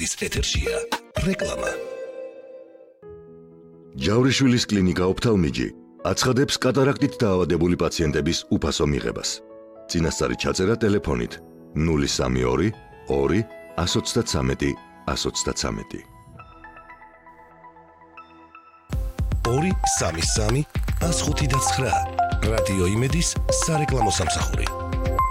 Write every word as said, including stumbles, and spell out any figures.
იმედის ეთერშია რეკლამა. ჯავრიშვილის კლინიკა ოფთალმიჯი აცხადებს კატარაქტით დაავადებული პაციენტების უფასო მიღებას. წინასწარი ჩაწერა ტელეფონით ნული სამი ორი ორი εκατს ოცდათვრამეტი εκατს ოცდათვრამეტი. ორი სამი სამი ას ხუთი და ცხრა რადიო იმედის სარეკლამო სამსახური.